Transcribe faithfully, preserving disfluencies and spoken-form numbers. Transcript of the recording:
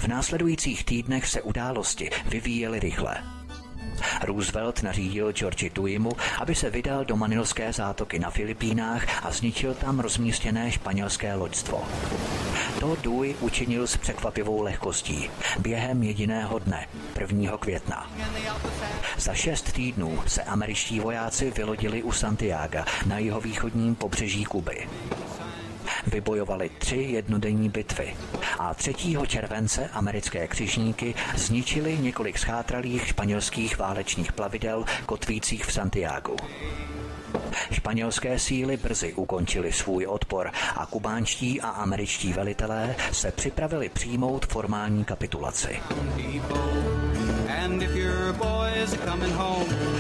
V následujících týdnech se události vyvíjely rychle. Roosevelt nařídil Georgi Tuimu, aby se vydal do Manilské zátoky na Filipínách a zničil tam rozmístěné španělské loďstvo. To Dewey učinil s překvapivou lehkostí během jediného dne, prvního května. Za šest týdnů se američtí vojáci vylodili u Santiaga na jihovýchodním pobřeží Kuby. Vybojovali tři jednodenní bitvy a třetího července americké křižníky zničili několik schátralých španělských válečných plavidel kotvících v Santiagu. Španělské síly brzy ukončily svůj odpor a kubánští a američtí velitelé se připravili přijmout formální kapitulaci.